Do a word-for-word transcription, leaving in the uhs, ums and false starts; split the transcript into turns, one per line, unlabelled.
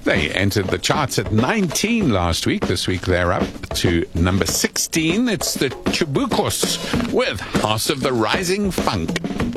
They entered the charts at nineteen last week. This week they're up to number sixteen. It's the Chibucos with House of the Rising Funk.